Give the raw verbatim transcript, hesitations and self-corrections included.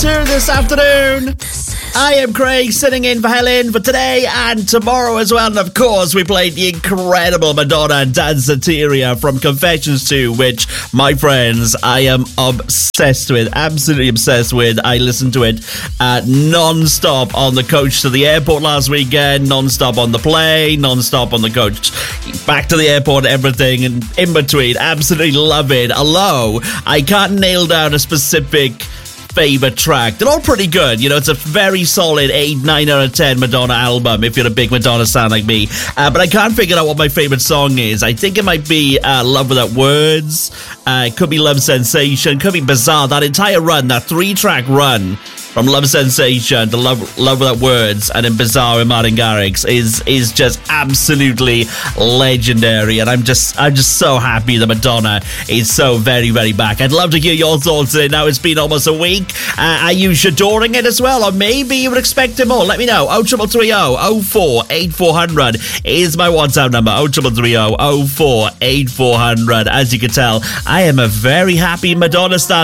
two this afternoon. I am Craig, sitting in for Helen for today and tomorrow as well. And of course, we played the incredible Madonna Danceteria from Confessions two, which, my friends, I am obsessed with. Absolutely obsessed with. I listened to it uh, non-stop on the coach to the airport last weekend, non-stop on the plane, non-stop on the coach back to the airport, everything and in between. Absolutely love it. Although, I can't nail down a specific favorite track. They're all pretty good. You know, it's a very solid eight, nine out of ten Madonna album if you're a big Madonna fan like me. Uh, but I can't figure out what my favorite song is. I think it might be uh, Love Without Words. Uh, it could be Love Sensation. Could be Bizarre. That entire run, that three-track run from Love Sensation to Love Love Without Words and then Bizarre with Martin Garrix is is just absolutely legendary, and I'm just I'm just so happy that Madonna is so very very back. I'd love to hear your thoughts today. Now it's been almost a week. Uh, are you adoring it as well, or maybe you would expect it more? Let me know. oh triple three oh oh four eight four hundred is my WhatsApp number. oh triple three oh oh four eight four hundred. As you can tell, I am a very happy Madonna stan.